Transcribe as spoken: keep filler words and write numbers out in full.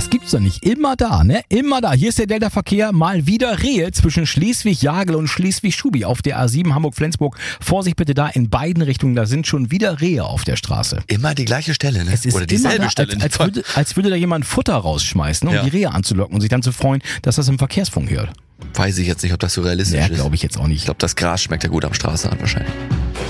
Das gibt's doch nicht. Immer da, ne? Immer da. Hier ist der Delta-Verkehr. Mal wieder Rehe zwischen Schleswig-Jagel und Schleswig-Schubi auf der A sieben Hamburg-Flensburg. Vorsicht bitte da in beiden Richtungen. Da sind schon wieder Rehe auf der Straße. Immer die gleiche Stelle, ne? Es ist Oder immer dieselbe da, Stelle. als, als, würde, als würde da jemand Futter rausschmeißen, um Ja. die Rehe anzulocken und sich dann zu freuen, dass das im Verkehrsfunk hört. Weiß ich jetzt nicht, ob das so realistisch Ja, ist. glaube ich jetzt auch nicht. Ich glaube, das Gras schmeckt ja gut am Straßenrand wahrscheinlich.